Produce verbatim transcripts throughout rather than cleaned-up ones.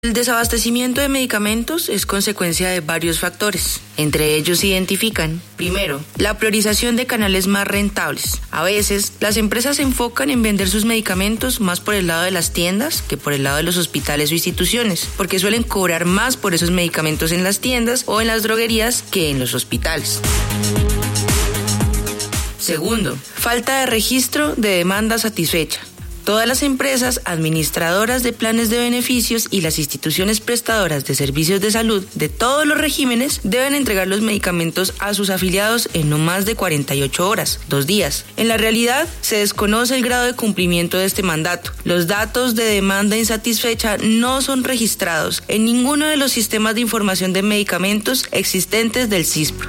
El desabastecimiento de medicamentos es consecuencia de varios factores. Entre ellos se identifican, primero, la priorización de canales más rentables. A veces, las empresas se enfocan en vender sus medicamentos más por el lado de las tiendas que por el lado de los hospitales o instituciones, porque suelen cobrar más por esos medicamentos en las tiendas o en las droguerías que en los hospitales. Segundo, falta de registro de demanda satisfecha. Todas las empresas administradoras de planes de beneficios y las instituciones prestadoras de servicios de salud de todos los regímenes deben entregar los medicamentos a sus afiliados en no más de cuarenta y ocho horas, dos días. En la realidad, se desconoce el grado de cumplimiento de este mandato. Los datos de demanda insatisfecha no son registrados en ninguno de los sistemas de información de medicamentos existentes del CISPRO.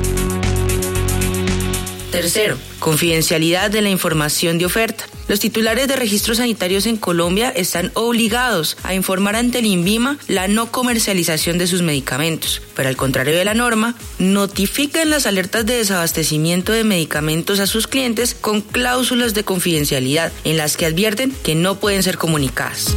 Tercero, confidencialidad de la información de oferta. Los titulares de registros sanitarios en Colombia están obligados a informar ante el INVIMA la no comercialización de sus medicamentos, pero al contrario de la norma, notifican las alertas de desabastecimiento de medicamentos a sus clientes con cláusulas de confidencialidad en las que advierten que no pueden ser comunicadas.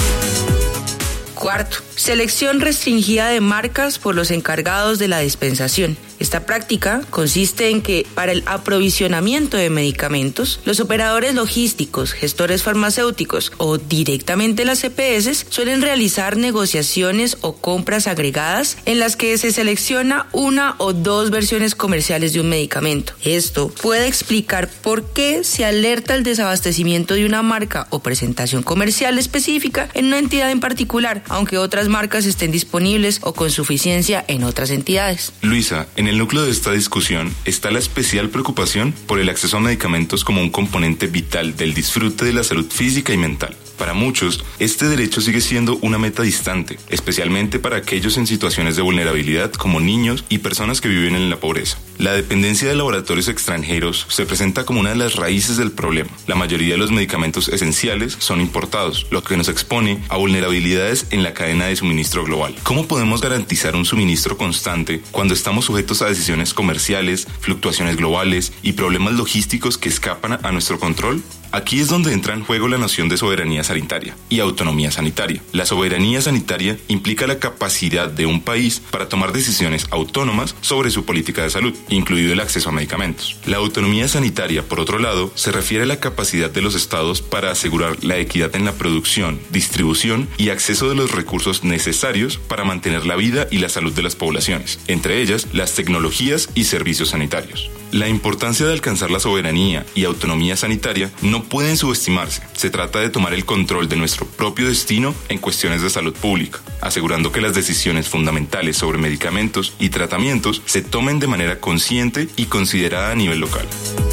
Cuarto, selección restringida de marcas por los encargados de la dispensación. Esta práctica consiste en que, para el aprovisionamiento de medicamentos, los operadores logísticos, gestores farmacéuticos o directamente las E P S suelen realizar negociaciones o compras agregadas en las que se selecciona una o dos versiones comerciales de un medicamento. Esto puede explicar por qué se alerta el desabastecimiento de una marca o presentación comercial específica en una entidad en particular, aunque otras marcas estén disponibles o con suficiencia en otras entidades. Luisa, en el núcleo de esta discusión está la especial preocupación por el acceso a medicamentos como un componente vital del disfrute de la salud física y mental. Para muchos, este derecho sigue siendo una meta distante, especialmente para aquellos en situaciones de vulnerabilidad como niños y personas que viven en la pobreza. La dependencia de laboratorios extranjeros se presenta como una de las raíces del problema. La mayoría de los medicamentos esenciales son importados, lo que nos expone a vulnerabilidades en la cadena de suministro global. ¿Cómo podemos garantizar un suministro constante cuando estamos sujetos a decisiones comerciales, fluctuaciones globales y problemas logísticos que escapan a nuestro control? Aquí es donde entra en juego la noción de soberanía sanitaria y autonomía sanitaria. La soberanía sanitaria implica la capacidad de un país para tomar decisiones autónomas sobre su política de salud, incluido el acceso a medicamentos. La autonomía sanitaria, por otro lado, se refiere a la capacidad de los estados para asegurar la equidad en la producción, distribución y acceso de los recursos necesarios para mantener la vida y la salud de las poblaciones, entre ellas las tecnologías y servicios sanitarios. La importancia de alcanzar la soberanía y autonomía sanitaria no pueden subestimarse. Se trata de tomar el control de nuestro propio destino en cuestiones de salud pública, asegurando que las decisiones fundamentales sobre medicamentos y tratamientos se tomen de manera consciente y considerada a nivel local.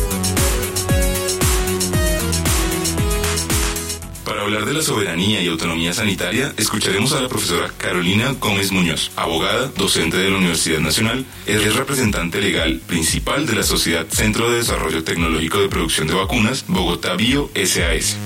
Para hablar de la soberanía y autonomía sanitaria, escucharemos a la profesora Carolina Gómez Muñoz, abogada, docente de la Universidad Nacional, es representante legal principal de la Sociedad Centro de Desarrollo Tecnológico de Producción de Vacunas, Bogotá Bio S A S.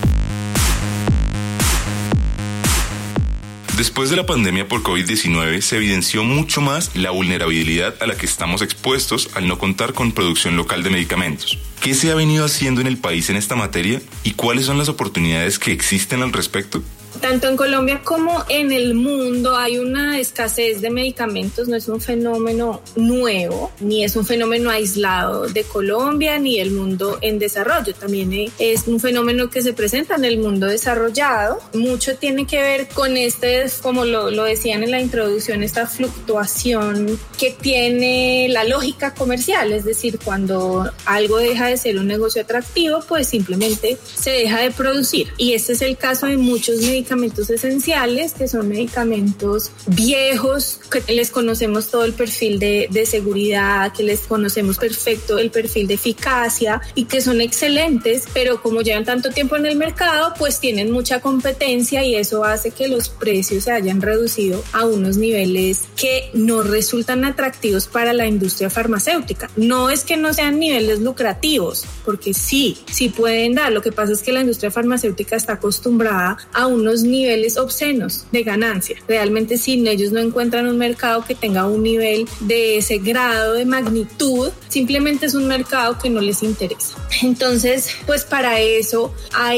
Después de la pandemia por COVID diecinueve, se evidenció mucho más la vulnerabilidad a la que estamos expuestos al no contar con producción local de medicamentos. ¿Qué se ha venido haciendo en el país en esta materia y cuáles son las oportunidades que existen al respecto? Tanto en Colombia como en el mundo hay una escasez de medicamentos, no es un fenómeno nuevo, ni es un fenómeno aislado de Colombia ni del mundo en desarrollo, también es un fenómeno que se presenta en el mundo desarrollado. Mucho tiene que ver con este, como lo, lo decían en la introducción, esta fluctuación que tiene la lógica comercial, es decir, cuando algo deja de ser un negocio atractivo, pues simplemente se deja de producir, y este es el caso de muchos medicamentos medicamentos esenciales, que son medicamentos viejos, que les conocemos todo el perfil de, de seguridad, que les conocemos perfecto el perfil de eficacia y que son excelentes, pero como llevan tanto tiempo en el mercado, pues tienen mucha competencia y eso hace que los precios se hayan reducido a unos niveles que no resultan atractivos para la industria farmacéutica. No es que no sean niveles lucrativos, porque sí, sí pueden dar. Lo que pasa es que la industria farmacéutica está acostumbrada a unos unos niveles obscenos de ganancia. Realmente si ellos no encuentran un mercado que tenga un nivel de ese grado de magnitud, simplemente es un mercado que no les interesa. Entonces, pues para eso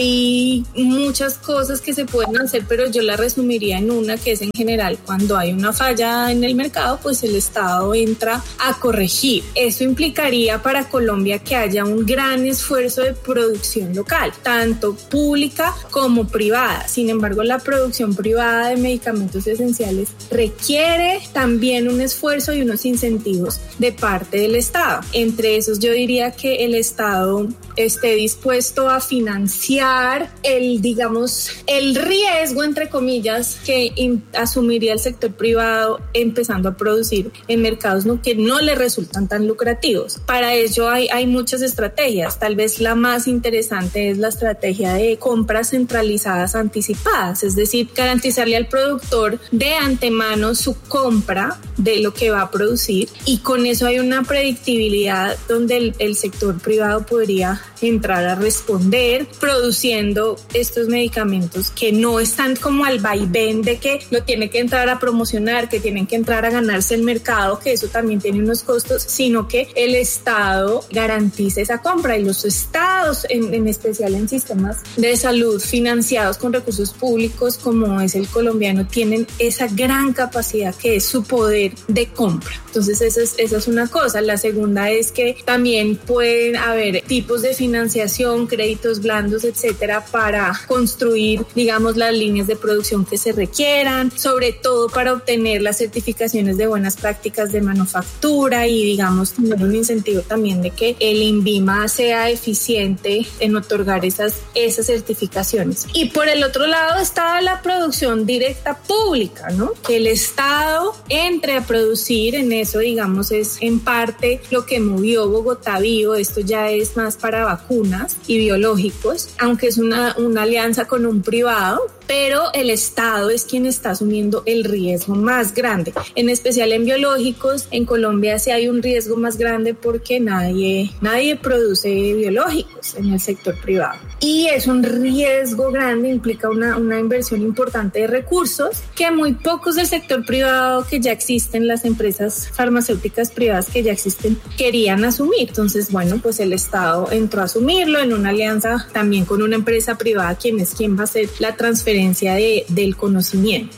hay muchas cosas que se pueden hacer, pero yo la resumiría en una, que es en general cuando hay una falla en el mercado, pues el Estado entra a corregir. Eso implicaría para Colombia que haya un gran esfuerzo de producción local, tanto pública como privada. Sin embargo, la producción privada de medicamentos esenciales requiere también un esfuerzo y unos incentivos de parte del Estado. Entre esos, yo diría que el Estado esté dispuesto a financiar el, digamos, el riesgo, entre comillas, que in, asumiría el sector privado empezando a producir en mercados no, que no le resultan tan lucrativos. Para ello hay, hay muchas estrategias. Tal vez la más interesante es la estrategia de compras centralizadas anticipadas, es decir, garantizarle al productor de antemano su compra de lo que va a producir, y con eso hay una predictibilidad donde el, el sector privado podría entrar a responder produciendo estos medicamentos que no están como al vaivén de que lo tiene que entrar a promocionar, que tienen que entrar a ganarse el mercado, que eso también tiene unos costos, sino que el Estado garantice esa compra, y los estados, en, en especial en sistemas de salud financiados con recursos públicos como es el colombiano, tienen esa gran capacidad que es su poder de compra. Entonces esa es, esa es una cosa. La segunda es que también pueden haber tipos de financiación, créditos blandos, etcétera, para construir, digamos, las líneas de producción que se requieran, sobre todo para obtener las certificaciones de buenas prácticas de manufactura, y, digamos, tener un incentivo también de que el INVIMA sea eficiente en otorgar esas, esas certificaciones. Y por el otro lado está la producción directa pública, ¿no? Que el Estado entre a producir. En eso, digamos, es en parte lo que movió Bogotá Vivo. Esto ya es más para vacunas y biológicos, aunque es una, una alianza con un privado, pero el Estado es quien está asumiendo el riesgo más grande, en especial en biológicos. En Colombia sí hay un riesgo más grande porque nadie, nadie produce biológicos en el sector privado, y es un riesgo grande, implica una, una inversión importante de recursos que muy pocos del sector privado que ya existen, las empresas farmacéuticas privadas que ya existen, querían asumir. Entonces, bueno, pues el Estado entró a asumirlo en una alianza también con una empresa privada, quien es quien va a hacer la transferencia De, del conocimiento.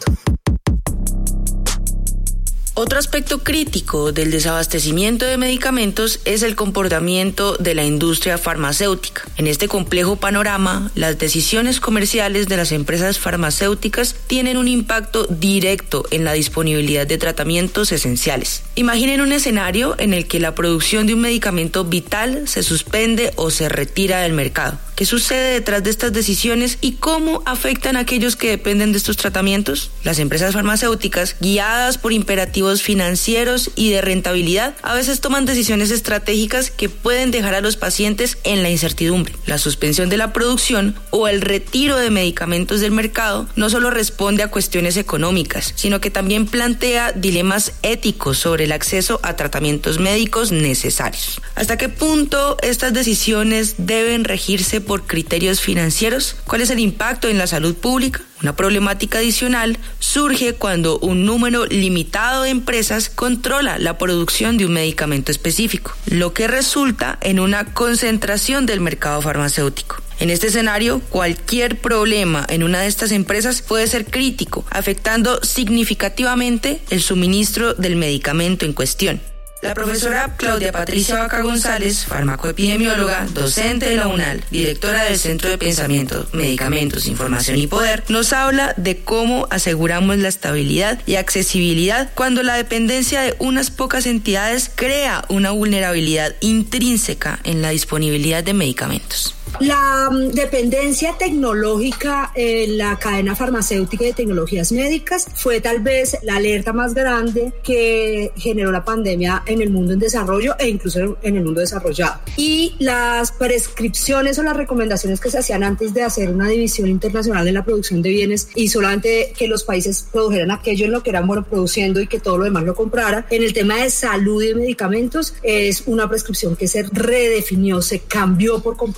Otro aspecto crítico del desabastecimiento de medicamentos es el comportamiento de la industria farmacéutica. En este complejo panorama, las decisiones comerciales de las empresas farmacéuticas tienen un impacto directo en la disponibilidad de tratamientos esenciales. Imaginen un escenario en el que la producción de un medicamento vital se suspende o se retira del mercado. ¿Qué sucede detrás de estas decisiones y cómo afectan a aquellos que dependen de estos tratamientos? Las empresas farmacéuticas, guiadas por imperativos financieros y de rentabilidad, a veces toman decisiones estratégicas que pueden dejar a los pacientes en la incertidumbre. La suspensión de la producción o el retiro de medicamentos del mercado no solo responde a cuestiones económicas, sino que también plantea dilemas éticos sobre el acceso a tratamientos médicos necesarios. ¿Hasta qué punto estas decisiones deben regirse por criterios financieros? ¿Cuál es el impacto en la salud pública? Una problemática adicional surge cuando un número limitado de empresas controla la producción de un medicamento específico, lo que resulta en una concentración del mercado farmacéutico. En este escenario, cualquier problema en una de estas empresas puede ser crítico, afectando significativamente el suministro del medicamento en cuestión. La profesora Claudia Patricia Vaca González, farmacoepidemióloga, docente de la UNAL, directora del Centro de Pensamiento, Medicamentos, Información y Poder, nos habla de cómo aseguramos la estabilidad y accesibilidad cuando la dependencia de unas pocas entidades crea una vulnerabilidad intrínseca en la disponibilidad de medicamentos. La dependencia tecnológica en la cadena farmacéutica y de tecnologías médicas fue tal vez la alerta más grande que generó la pandemia en el mundo en desarrollo e incluso en el mundo desarrollado. Y las prescripciones o las recomendaciones que se hacían antes de hacer una división internacional en la producción de bienes y solamente que los países produjeran aquello en lo que eran buenos produciendo y que todo lo demás lo compraran, en el tema de salud y de medicamentos es una prescripción que se redefinió, se cambió por completo a nivel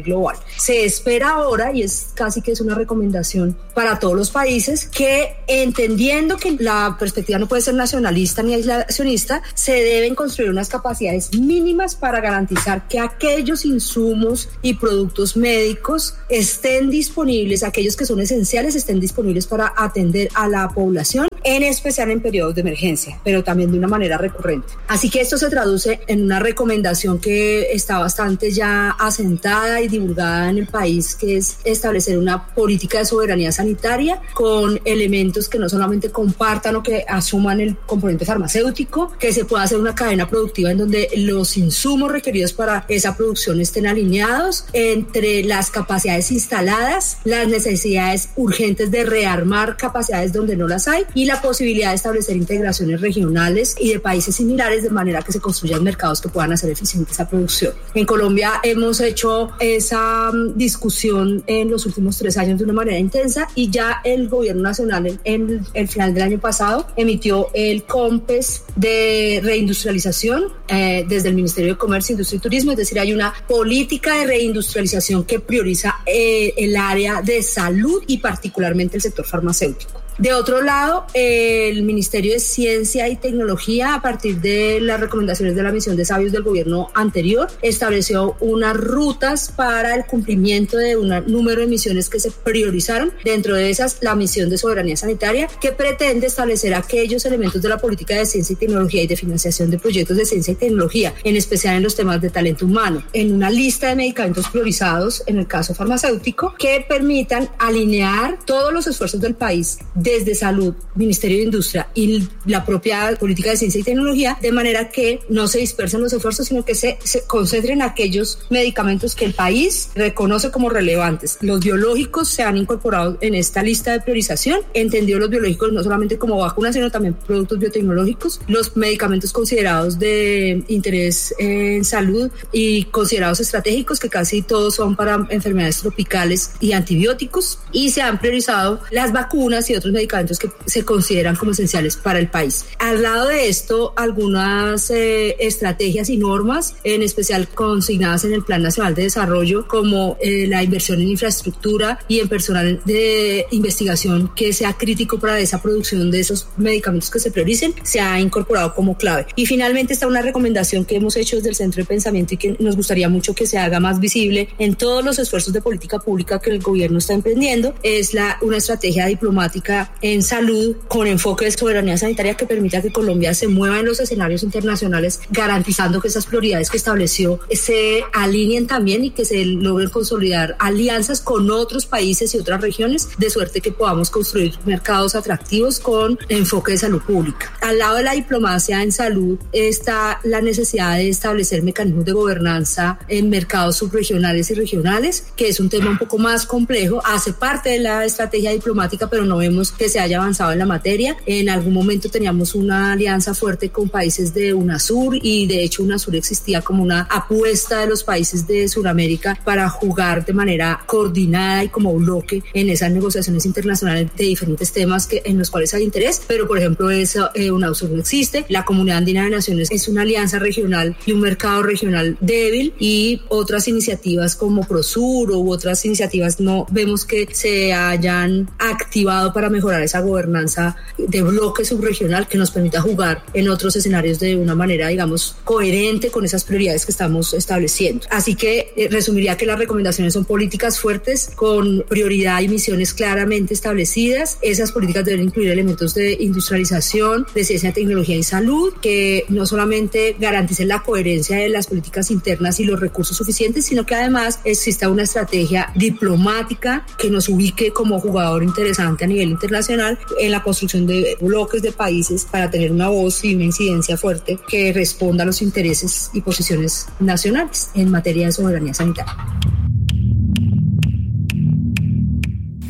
nivel global. Se espera ahora, y es casi que es una recomendación para todos los países, que entendiendo que la perspectiva no puede ser nacionalista ni aislacionista, se deben construir unas capacidades mínimas para garantizar que aquellos insumos y productos médicos estén disponibles, aquellos que son esenciales estén disponibles para atender a la población, en especial en periodos de emergencia, pero también de una manera recurrente. Así que esto se traduce en una recomendación que está bastante ya asentada y divulgada en el país, que es establecer una política de soberanía sanitaria con elementos que no solamente compartan o que asuman el componente farmacéutico, que se pueda hacer una cadena productiva en donde los insumos requeridos para esa producción estén alineados entre las capacidades instaladas, las necesidades urgentes de rearmar capacidades donde no las hay y la posibilidad de establecer integraciones regionales y de países similares de manera que se construyan mercados que puedan hacer eficiente esa producción. En Colombia hemos hecho esa discusión en los últimos tres años de una manera intensa y ya el gobierno nacional en, en el final del año pasado emitió el COMPES de reindustrialización eh, desde el Ministerio de Comercio, Industria y Turismo, es decir, hay una política de reindustrialización que prioriza eh, el área de salud y particularmente el sector farmacéutico. De otro lado, el Ministerio de Ciencia y Tecnología, a partir de las recomendaciones de la misión de sabios del gobierno anterior, estableció unas rutas para el cumplimiento de un número de misiones que se priorizaron. Dentro de esas, la misión de soberanía sanitaria, que pretende establecer aquellos elementos de la política de ciencia y tecnología y de financiación de proyectos de ciencia y tecnología, en especial en los temas de talento humano, en una lista de medicamentos priorizados, en el caso farmacéutico, que permitan alinear todos los esfuerzos del país desde Salud, Ministerio de Industria y la propia política de ciencia y tecnología, de manera que no se dispersen los esfuerzos, sino que se, se concentren en aquellos medicamentos que el país reconoce como relevantes. Los biológicos se han incorporado en esta lista de priorización, entendido los biológicos no solamente como vacunas, sino también productos biotecnológicos, los medicamentos considerados de interés en salud y considerados estratégicos, que casi todos son para enfermedades tropicales y antibióticos, y se han priorizado las vacunas y otros medicamentos que se consideran como esenciales para el país. Al lado de esto, algunas eh, estrategias y normas, en especial consignadas en el Plan Nacional de Desarrollo, como eh, la inversión en infraestructura y en personal de investigación que sea crítico para esa producción de esos medicamentos que se prioricen, se ha incorporado como clave. Y finalmente está una recomendación que hemos hecho desde el Centro de Pensamiento y que nos gustaría mucho que se haga más visible en todos los esfuerzos de política pública que el gobierno está emprendiendo, es la, una estrategia diplomática en salud con enfoque de soberanía sanitaria que permita que Colombia se mueva en los escenarios internacionales, garantizando que esas prioridades que estableció se alineen también y que se logren consolidar alianzas con otros países y otras regiones, de suerte que podamos construir mercados atractivos con enfoque de salud pública. Al lado de la diplomacia en salud está la necesidad de establecer mecanismos de gobernanza en mercados subregionales y regionales, que es un tema un poco más complejo, hace parte de la estrategia diplomática, pero no vemos que se haya avanzado en la materia. En algún momento teníamos una alianza fuerte con países de UNASUR y de hecho UNASUR existía como una apuesta de los países de Sudamérica para jugar de manera coordinada y como bloque en esas negociaciones internacionales de diferentes temas que, en los cuales hay interés, pero por ejemplo eso, eh, UNASUR no existe. La Comunidad Andina de Naciones es una alianza regional y un mercado regional débil, y otras iniciativas como PROSUR u otras iniciativas no vemos que se hayan activado para mejorar esa gobernanza de bloque subregional que nos permita jugar en otros escenarios de una manera, digamos, coherente con esas prioridades que estamos estableciendo. Así que eh, resumiría que las recomendaciones son políticas fuertes con prioridad y misiones claramente establecidas. Esas políticas deben incluir elementos de industrialización, de ciencia, tecnología y salud, que no solamente garanticen la coherencia de las políticas internas y los recursos suficientes, sino que además exista una estrategia diplomática que nos ubique como jugador interesante a nivel internacional en la construcción de bloques de países para tener una voz y una incidencia fuerte que responda a los intereses y posiciones nacionales en materia de soberanía sanitaria.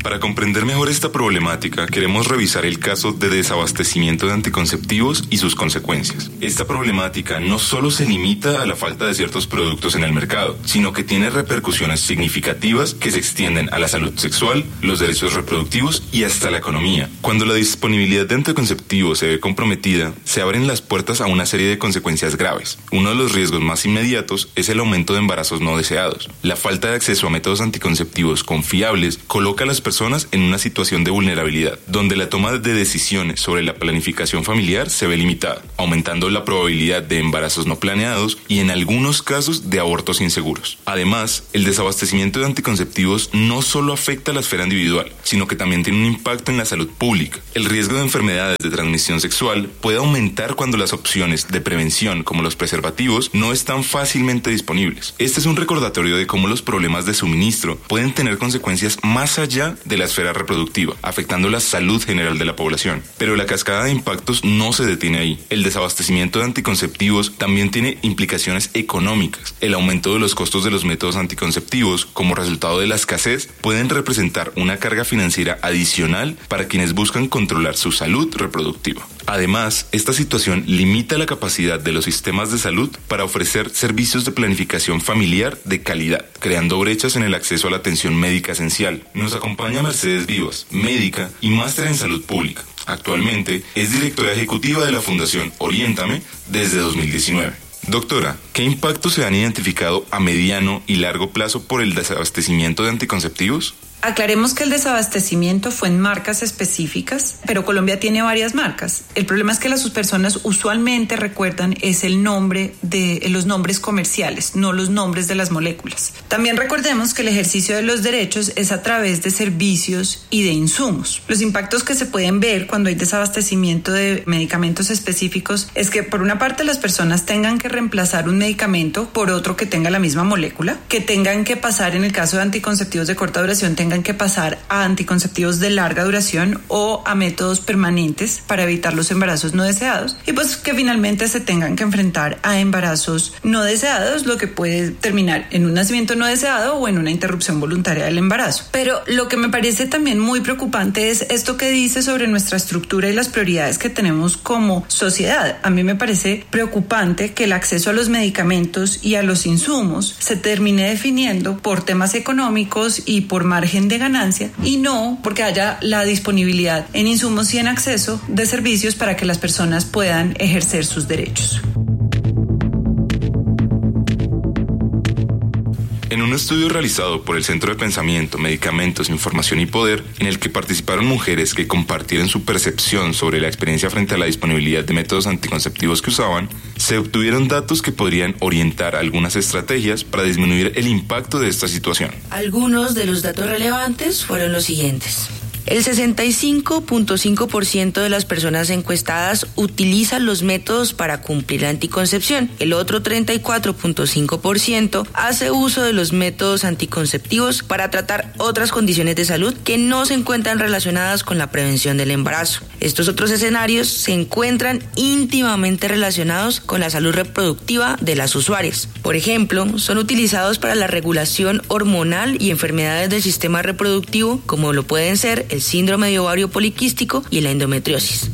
Para comprender mejor esta problemática, queremos revisar el caso de desabastecimiento de anticonceptivos y sus consecuencias. Esta problemática no solo se limita a la falta de ciertos productos en el mercado, sino que tiene repercusiones significativas que se extienden a la salud sexual, los derechos reproductivos y hasta la economía. Cuando la disponibilidad de anticonceptivos se ve comprometida, se abren las puertas a una serie de consecuencias graves. Uno de los riesgos más inmediatos es el aumento de embarazos no deseados. La falta de acceso a métodos anticonceptivos confiables coloca a las personas personas en una situación de vulnerabilidad, donde la toma de decisiones sobre la planificación familiar se ve limitada, aumentando la probabilidad de embarazos no planeados y en algunos casos de abortos inseguros. Además, el desabastecimiento de anticonceptivos no solo afecta a la esfera individual, sino que también tiene un impacto en la salud pública. El riesgo de enfermedades de transmisión sexual puede aumentar cuando las opciones de prevención, como los preservativos, no están fácilmente disponibles. Este es un recordatorio de cómo los problemas de suministro pueden tener consecuencias más allá de la esfera reproductiva, afectando la salud general de la población. Pero la cascada de impactos no se detiene ahí. El desabastecimiento de anticonceptivos también tiene implicaciones económicas. El aumento de los costos de los métodos anticonceptivos, como resultado de la escasez, pueden representar una carga financiera adicional para quienes buscan controlar su salud reproductiva. Además, esta situación limita la capacidad de los sistemas de salud para ofrecer servicios de planificación familiar de calidad, creando brechas en el acceso a la atención médica esencial. Nos acompaña Mercedes Vivas, médica y máster en salud pública. Actualmente es directora ejecutiva de la Fundación Oriéntame desde dos mil diecinueve. Doctora, ¿qué impactos se han identificado a mediano y largo plazo por el desabastecimiento de anticonceptivos? Aclaremos que el desabastecimiento fue en marcas específicas, pero Colombia tiene varias marcas. El problema es que las personas usualmente recuerdan es el nombre de los nombres comerciales, no los nombres de las moléculas. También recordemos que el ejercicio de los derechos es a través de servicios y de insumos. Los impactos que se pueden ver cuando hay desabastecimiento de medicamentos específicos es que, por una parte, las personas tengan que reemplazar un medicamento por otro que tenga la misma molécula, que tengan que pasar, en el caso de anticonceptivos de corta duración, tengan que pasar a anticonceptivos de larga duración o a métodos permanentes para evitar los embarazos no deseados, y pues que finalmente se tengan que enfrentar a embarazos no deseados, lo que puede terminar en un nacimiento no deseado o en una interrupción voluntaria del embarazo. Pero lo que me parece también muy preocupante es esto que dice sobre nuestra estructura y las prioridades que tenemos como sociedad. A mí me parece preocupante que el acceso a los medicamentos y a los insumos se termine definiendo por temas económicos y por margen de ganancia, y no porque haya la disponibilidad en insumos y en acceso de servicios para que las personas puedan ejercer sus derechos. En un estudio realizado por el Centro de Pensamiento, Medicamentos, Información y Poder, en el que participaron mujeres que compartieron su percepción sobre la experiencia frente a la disponibilidad de métodos anticonceptivos que usaban, se obtuvieron datos que podrían orientar algunas estrategias para disminuir el impacto de esta situación. Algunos de los datos relevantes fueron los siguientes. El sesenta y cinco punto cinco por ciento de las personas encuestadas utilizan los métodos para cumplir la anticoncepción. El otro treinta y cuatro punto cinco por ciento hace uso de los métodos anticonceptivos para tratar otras condiciones de salud que no se encuentran relacionadas con la prevención del embarazo. Estos otros escenarios se encuentran íntimamente relacionados con la salud reproductiva de las usuarias. Por ejemplo, son utilizados para la regulación hormonal y enfermedades del sistema reproductivo, como lo pueden ser el síndrome de ovario poliquístico y la endometriosis.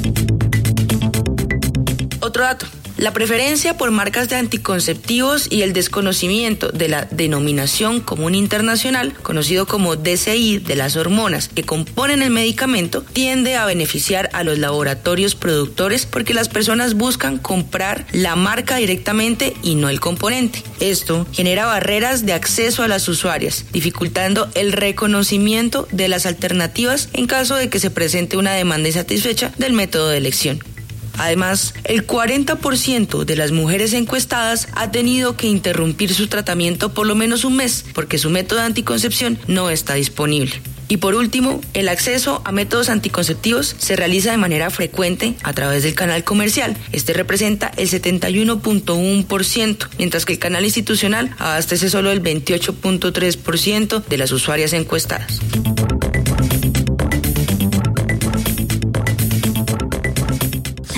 Otro dato. La preferencia por marcas de anticonceptivos y el desconocimiento de la denominación común internacional, conocido como D C I, de las hormonas que componen el medicamento, tiende a beneficiar a los laboratorios productores porque las personas buscan comprar la marca directamente y no el componente. Esto genera barreras de acceso a las usuarias, dificultando el reconocimiento de las alternativas en caso de que se presente una demanda insatisfecha del método de elección. Además, el cuarenta por ciento de las mujeres encuestadas ha tenido que interrumpir su tratamiento por lo menos un mes porque su método de anticoncepción no está disponible. Y por último, el acceso a métodos anticonceptivos se realiza de manera frecuente a través del canal comercial. Este representa el setenta y uno punto uno por ciento, mientras que el canal institucional abastece solo el veintiocho punto tres por ciento de las usuarias encuestadas.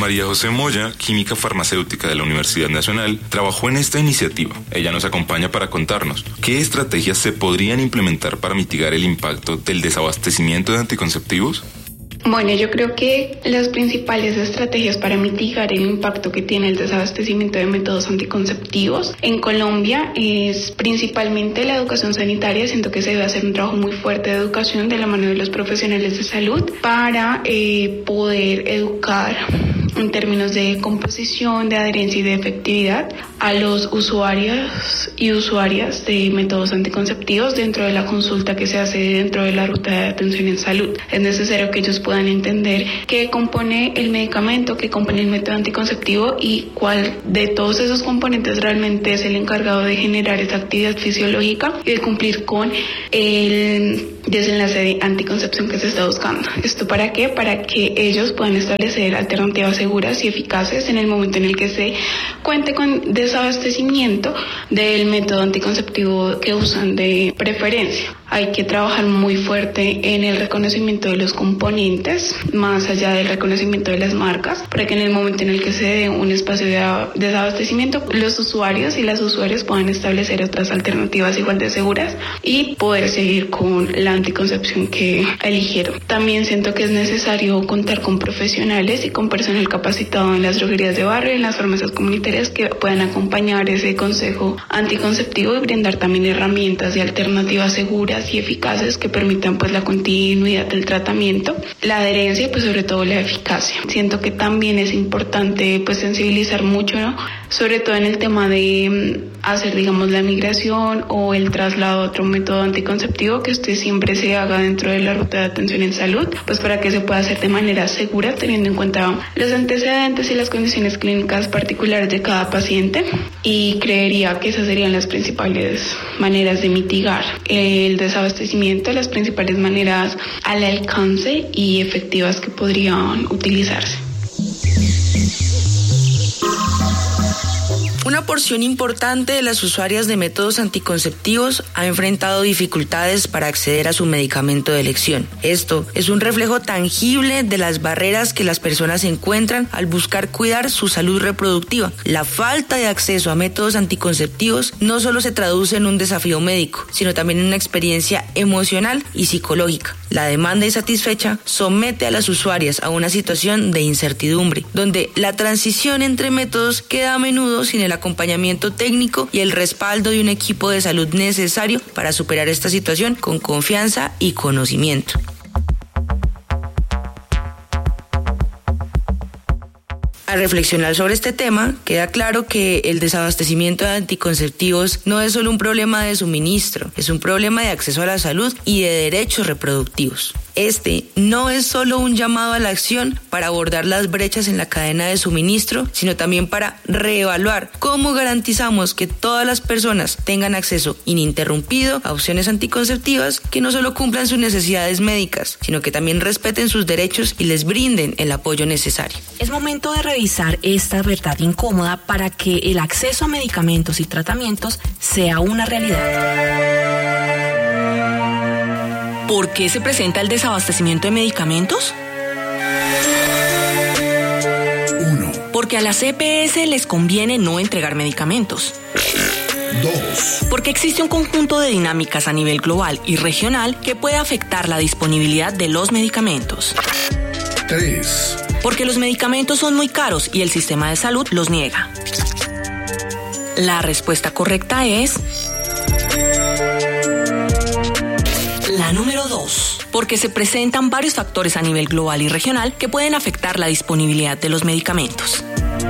María José Moya, química farmacéutica de la Universidad Nacional, trabajó en esta iniciativa. Ella nos acompaña para contarnos qué estrategias se podrían implementar para mitigar el impacto del desabastecimiento de anticonceptivos. Bueno, yo creo que las principales estrategias para mitigar el impacto que tiene el desabastecimiento de métodos anticonceptivos en Colombia es principalmente la educación sanitaria. Siento que se debe hacer un trabajo muy fuerte de educación de la mano de los profesionales de salud para eh, poder educar en términos de composición, de adherencia y de efectividad a los usuarios y usuarias de métodos anticonceptivos dentro de la consulta que se hace dentro de la ruta de atención en salud. Es necesario que ellos puedan entender qué compone el medicamento, qué compone el método anticonceptivo y cuál de todos esos componentes realmente es el encargado de generar esa actividad fisiológica y de cumplir con el desenlace de anticoncepción que se está buscando. ¿Esto para qué? Para que ellos puedan establecer alternativas seguras y eficaces en el momento en el que se cuente con desabastecimiento del método anticonceptivo que usan de preferencia. Hay que trabajar muy fuerte en el reconocimiento de los componentes, más allá del reconocimiento de las marcas, para que en el momento en el que se dé un espacio de desabastecimiento, los usuarios y las usuarias puedan establecer otras alternativas igual de seguras y poder seguir con la anticoncepción que eligieron. También siento que es necesario contar con profesionales y con personal capacitado en las droguerías de barrio y en las farmacias comunitarias que puedan acompañar ese consejo anticonceptivo y brindar también herramientas y alternativas seguras y eficaces que permitan pues la continuidad del tratamiento, la adherencia y pues sobre todo la eficacia. Siento que también es importante pues sensibilizar mucho, ¿no? Sobre todo en el tema de hacer digamos la migración o el traslado a otro método anticonceptivo, que este siempre se haga dentro de la ruta de atención en salud, pues para que se pueda hacer de manera segura teniendo en cuenta los antecedentes y las condiciones clínicas particulares de cada paciente, y creería que esas serían las principales maneras de mitigar el desabastecimiento, las principales maneras al alcance y efectivas que podrían utilizarse. Una porción importante de las usuarias de métodos anticonceptivos ha enfrentado dificultades para acceder a su medicamento de elección. Esto es un reflejo tangible de las barreras que las personas encuentran al buscar cuidar su salud reproductiva. La falta de acceso a métodos anticonceptivos no solo se traduce en un desafío médico, sino también en una experiencia emocional y psicológica. La demanda insatisfecha somete a las usuarias a una situación de incertidumbre, donde la transición entre métodos queda a menudo sin el acompañamiento técnico y el respaldo de un equipo de salud necesario para superar esta situación con confianza y conocimiento. Al reflexionar sobre este tema, queda claro que el desabastecimiento de anticonceptivos no es solo un problema de suministro, es un problema de acceso a la salud y de derechos reproductivos. Este no es solo un llamado a la acción para abordar las brechas en la cadena de suministro, sino también para reevaluar cómo garantizamos que todas las personas tengan acceso ininterrumpido a opciones anticonceptivas que no solo cumplan sus necesidades médicas, sino que también respeten sus derechos y les brinden el apoyo necesario. Es momento de revisar esta verdad incómoda para que el acceso a medicamentos y tratamientos sea una realidad. ¿Por qué se presenta el desabastecimiento de medicamentos? Uno. Porque a las E P S les conviene no entregar medicamentos. Dos. Porque existe un conjunto de dinámicas a nivel global y regional que puede afectar la disponibilidad de los medicamentos. Tres. Porque los medicamentos son muy caros y el sistema de salud los niega. La respuesta correcta es la número dos. Porque se presentan varios factores a nivel global y regional que pueden afectar la disponibilidad de los medicamentos.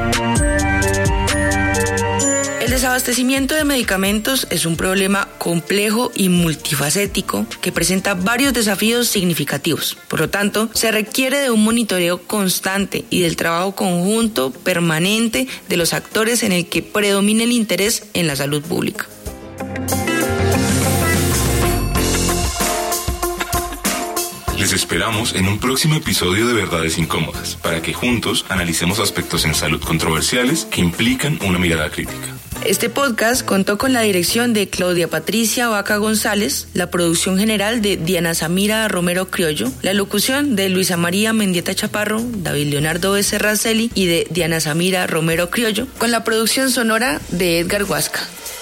El desabastecimiento de medicamentos es un problema complejo y multifacético que presenta varios desafíos significativos. Por lo tanto, se requiere de un monitoreo constante y del trabajo conjunto permanente de los actores en el que predomine el interés en la salud pública. Les esperamos en un próximo episodio de Verdades Incómodas, para que juntos analicemos aspectos en salud controversiales que implican una mirada crítica. Este podcast contó con la dirección de Claudia Patricia Vaca González, la producción general de Diana Samira Romero Criollo, la locución de Luisa María Mendieta Chaparro, David Leonardo Becerra Celi y de Diana Samira Romero Criollo, con la producción sonora de Edgar Huasca.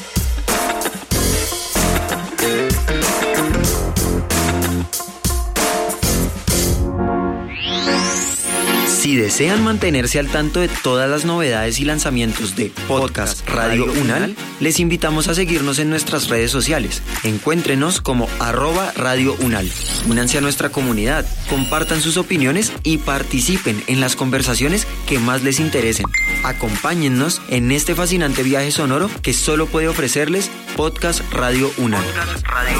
Si desean mantenerse al tanto de todas las novedades y lanzamientos de Podcast Radio UNAL, les invitamos a seguirnos en nuestras redes sociales. Encuéntrenos como arroba Radio UNAL. Únanse a nuestra comunidad, compartan sus opiniones y participen en las conversaciones que más les interesen. Acompáñennos en este fascinante viaje sonoro que solo puede ofrecerles Podcast Radio UNAL. Podcast Radio